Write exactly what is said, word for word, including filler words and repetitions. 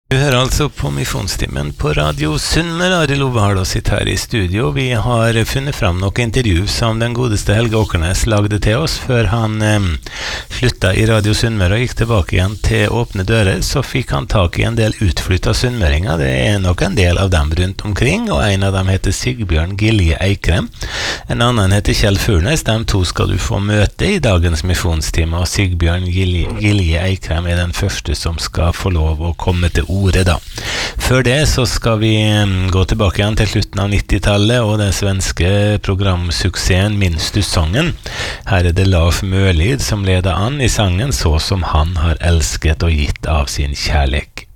Du hører altså på Misjonstimen på Radio Sunnmøre. Arild Ove Hardå sitter her i studio. Vi har funnet fram noen intervju som den godeste Helge Åkernes lagde til oss før han eh, slutta i Radio Sunnmøre og gikk tilbake igjen til Åpne dører. Så fikk han tak i en del utflytta sunnmøringer. Det er nok en del av dem rundt omkring, og en av dem heter Sigbjørn Gilje Eikrem. En annen heter Kjell Furnes. De to skal du få møte i dagens misjonstime, og Sigbjørn Gilje, Gilje Eikrem er den første som skal få lov å komme til ord. Ordet da. Før det så skal vi gå tilbake igjen til slutten av nittitallet og den svenske programsuksessen Minns du sangen. Her er det Lars Mørlid som leder an i sangen Så som han har elsket og gitt av sin kjærlighet.